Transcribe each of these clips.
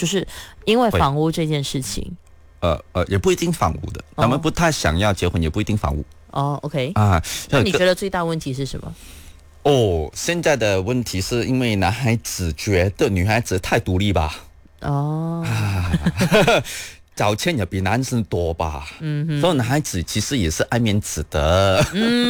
就是因为房屋这件事情。 也不一定房屋的，他们不太想要结婚，也不一定房屋。 OK 啊， 那你觉得最大问题是什么？ 现在的问题是因为男孩子觉得女孩子太独立吧？找钱也比男生多吧？所以男孩子其实也是爱面子的。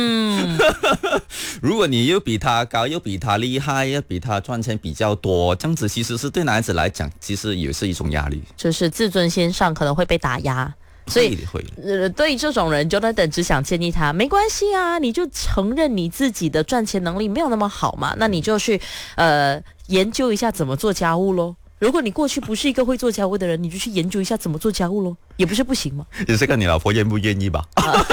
如果你又比他高，又比他厉害，又比他赚钱比较多，这样子其实是对男孩子来讲，其实也是一种压力， 就是自尊心上可能会被打压。所以对于这种人 Jonathan 只想建议他，没关系啊，你就承认你自己的赚钱能力没有那么好嘛，那你就去研究一下怎么做家务咯。如果你过去不是一个会做家务的人，你就去研究一下怎么做家务咯，也不是不行吗？ 也是看你老婆愿不愿意吧。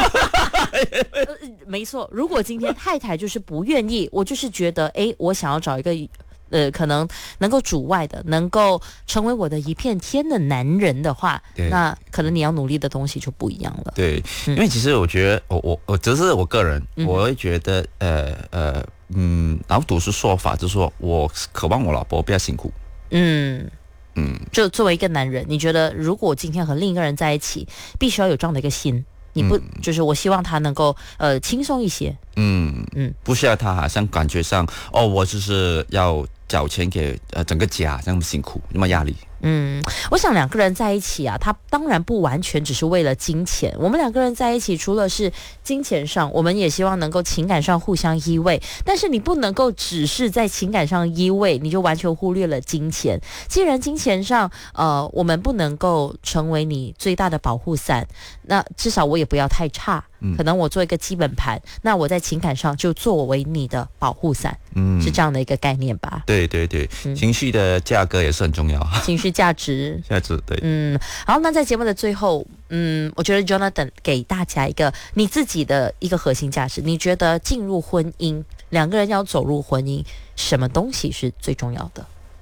没错，如果今天太太就是不愿意，我就是觉得我想要找一个可能能够主外的，能够成为我的一片天的男人的话，那可能你要努力的东西就不一样了。 对，因为其实我觉得我只是我个人，我会觉得老赌是说法，就是说我渴望我老婆不要辛苦。就作为一个男人，你觉得如果今天和另一个人在一起，必须要有这样的一个心，你不就是我希望他能够轻松一些，不需要他好像感觉上我就是要缴钱给整个家这样辛苦，那么压力。 我想两个人在一起啊，他当然不完全只是为了金钱。我们两个人在一起，除了是金钱上，我们也希望能够情感上互相依偎。但是你不能够只是在情感上依偎，你就完全忽略了金钱。既然金钱上，我们不能够成为你最大的保护伞，那至少我也不要太差。可能我做一个基本盘，那我在情感上就作为你的保护伞，是这样的一个概念吧？ 对对对，情绪的价格也是很重要， 情绪价值，对，好，那在节目的最后，我觉得 Jonathan 给大家一个你自己的一个核心价值，你觉得进入婚姻，两个人要走入婚姻，什么东西是最重要的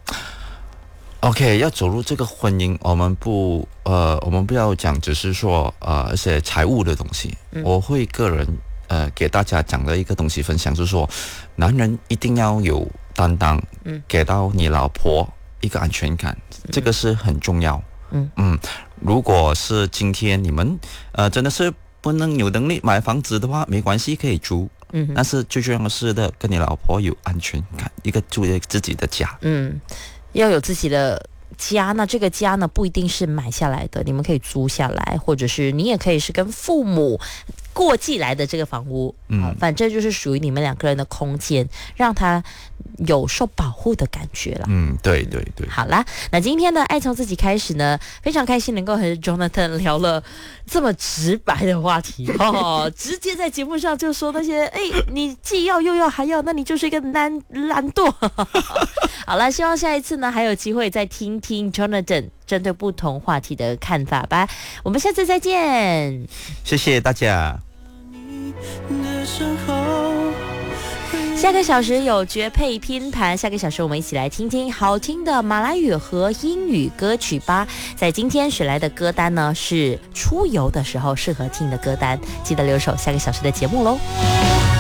？OK， 要走入这个婚姻，我们不要讲只是说一些财务的东西。我会个人给大家讲的一个东西分享，就是说，男人一定要有担当，给到你老婆一个安全感，这个是很重要。如果是今天你们真的是不能有能力买房子的话，没关系，可以租。但是最重要的是跟你老婆有安全感，一个住在自己的家。要有自己的家，那这个家呢不一定是买下来的，你们可以租下来，或者是你也可以是跟父母过继来的这个房屋，反正就是属于你们两个人的空间，让他有受保护的感觉了。对对对。好啦，那今天呢，爱从自己开始呢，非常开心能够和 Jonathan 聊了这么直白的话题直接在节目上就说那些你既要又要还要，那你就是一个懒惰。好啦，希望下一次呢还有机会再听听 Jonathan 针对不同话题的看法吧。我们下次再见，谢谢大家。下个小时有绝配拼盘，下个小时我们一起来听听好听的马来语和英语歌曲吧。在今天选来的歌单呢，是出游的时候适合听的歌单，记得留守下个小时的节目咯。